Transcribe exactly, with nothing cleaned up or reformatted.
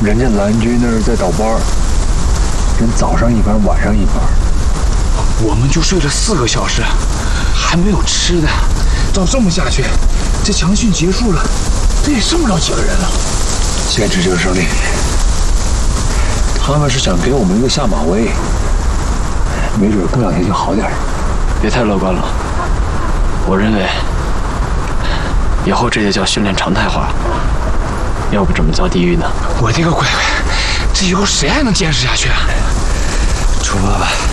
人家蓝军那是在倒班，人早上一班，晚上一班。 我们就睡了四个小时，还没有吃的。照这么下去，这强训结束了，这也剩不了几个人了。 坚持这个胜利，他们是想给我们一个下马威，没准过两天就好点。 别太乐观了，我认为以后这也叫训练常态化，要不怎么叫地狱呢？ 我的个乖乖，这以后谁还能坚持下去啊？ 出发吧。